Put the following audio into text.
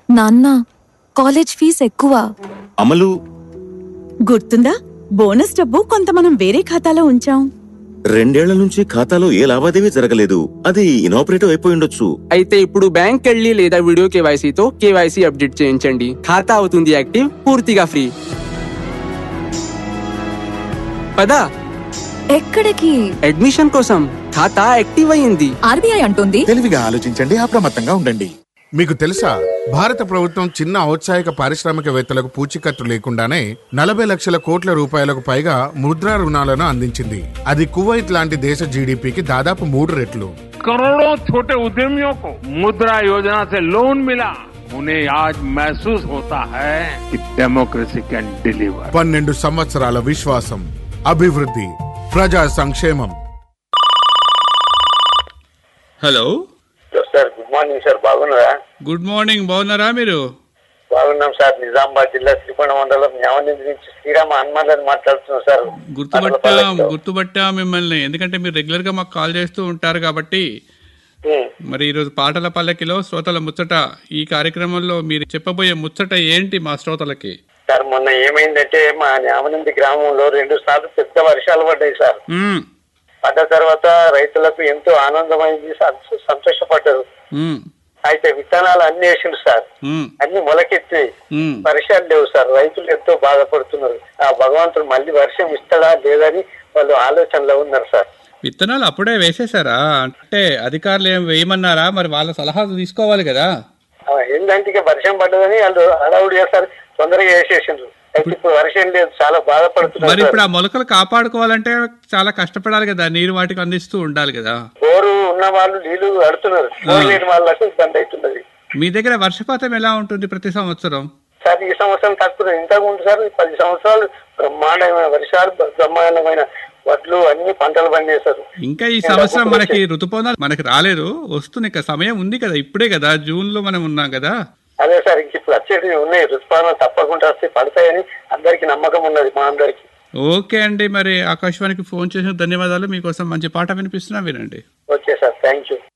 నాన్న, college fee ఎక్కువ. అమలు, గుర్తుందా? బోనస్ డబ్బు కొంత మనం వేరే ఖాతాలో ఉంచాం. 2 ఏళ్ల నుంచి ఖాతాలో ఏ లావాదేవీ జరగలేదు. అది ఇనాపరేటివ్ అయిపోయి ఉండొచ్చు. అయితే ఇప్పుడు బ్యాంక్ వెళ్ళి లేదా వీడియో కేవైసీతో కేవైసీ అప్డేట్ చేయించండి. ఖాతా అవుతుంది యాక్టివ్, పూర్తిగా ఫ్రీ. పదా ఎక్కడికి? అడ్మిషన్ కోసం. ఖాతా యాక్టివ్ అయ్యింది. ఆర్బీఐ అంటుంది తెలివిగా ఆలోచించండి, అప్రమత్తంగా ఉండండి. మీకు తెలుసా, భారత ప్రభుత్వం చిన్న ఔత్సాహిక పారిశ్రామికవేత్తలకు పూచీకత్తు లేకుండానే 40 లక్షల కోట్ల రూపాయలకు పైగా ముద్రా రుణాలను అందించింది. అది కువైట్ లాంటి దేశ జీడీపీకి దాదాపు 3 రెట్లు. करोड़ों छोटे उद्यमियों को मुद्रा योजना से लोन मिला. उन्हें आज महसूस होता है कि डेमोक्रेसी कैन डिलीवर. 12 సంవత్సరాల విశ్వాసం, అభివృద్ధి, ప్రజా సంక్షేమం. Hello sir, good morning sir. బాగున్నారా? Good morning. బాగున్నారా మీరు? బాగున్నాం సార్. నిజామాబాద్ జిల్లా శ్రీకొండ మండలం న్యావనిధి నుంచి శ్రీరామ హనుమాన్ మాట్లాడుతున్నాం సార్. గుర్తుపట్టా మిమ్మల్ని, ఎందుకంటే మీరు రెగ్యులర్ గా మాకు కాల్ చేస్తూ ఉంటారు కాబట్టి. మరి ఈరోజు పాటల పల్లకిలో శ్రోతల ముచ్చట ఈ కార్యక్రమంలో మీరు చెప్పబోయే ముచ్చట ఏంటి మా శ్రోతలకి? సార్, మొన్న ఏమైందంటే మా న్యావనిధి గ్రామంలో 2 సార్లు పెద్ద వర్షాలు పడ్డాయి సార్. పడ్డ తర్వాత రైతులకు ఎంతో ఆనందమైంది, సంతోషపడ్డారు. అయితే విత్తనాలు అన్ని వేసిండు సార్, అన్ని మొలకెత్తాయి. వర్షాలు లేవు సార్, రైతులు ఎంతో బాధపడుతున్నారు. ఆ భగవంతుడు మళ్ళీ వర్షం ఇస్తాడా లేదని వాళ్ళు ఆలోచనలో ఉన్నారు సార్. విత్తనాలు అప్పుడే వేసేసారా? అంటే అధికారులు ఏం వేయమన్నారా? మరి వాళ్ళ సలహాలు తీసుకోవాలి కదా. ఏంటంటే వర్షం పడ్డదని వాళ్ళు అడవుడు చేస్తారు, తొందరగా వేసేసిండ్రు. అయితే ఇప్పుడు వర్షం లేదు, చాలా బాధపడుతున్నారు. మరి ఇప్పుడు ఆ మొలకలు కాపాడుకోవాలంటే చాలా కష్టపడాలి కదా, నీరు వాటికి అందిస్తూ ఉండాలి కదా. బోరు ఉన్న వాళ్ళు నీళ్లు కడుతున్నారు, లేని వాళ్ళకు ఇబ్బంది అవుతున్నది. మీ దగ్గర వర్షపాతం ఎలా ఉంటుంది ప్రతి సంవత్సరం? సార్, ఈ సంవత్సరం తక్కువ, ఇంతకు ముందు సార్ 10 సంవత్సరాలు బ్రహ్మాండమైన వర్షాలు, బ్రహ్మాండమైన వడ్లు, అన్ని పంటలు పండేశారు. ఇంకా ఈ సంవత్సరం మనకి ఋతుపవనాలు మనకి రాలేదు, వస్తుంది. ఇంకా సమయం ఉంది కదా, ఇప్పుడే కదా, జూన్ లో మనం ఉన్నాం కదా. అదే సార్, ఇంక ఇప్పుడు వచ్చేది ఉన్నాయి, ఋతుపవనాలు తప్పకుండా వస్తే పడతాయని అందరికి నమ్మకం ఉన్నది, మా అందరికి. ఓకే అండి, మరి ఆకాశవాణికి ఫోన్ చేసిన ధన్యవాదాలు. మీకోసం మంచి పాట వినిపిస్తున్నా, వినండి. Okay sir, thank you.